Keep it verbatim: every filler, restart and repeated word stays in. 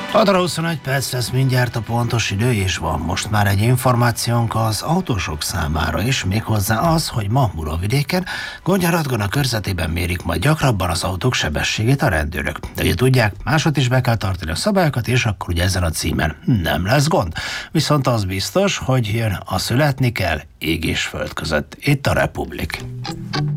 hat óra huszonegy perc lesz mindjárt a pontos idő, és van most már egy információnk az autósok számára is, méghozzá az, hogy ma Muravidéken, Gondjár-Radgona körzetében mérik majd gyakrabban az autók sebességét a rendőrök. De ugye tudják, másod is be kell tartani a szabályokat, és akkor ugye ezen a címen nem lesz gond. Viszont az biztos, hogy jön a születni kell ég és föld között. Itt a Republik.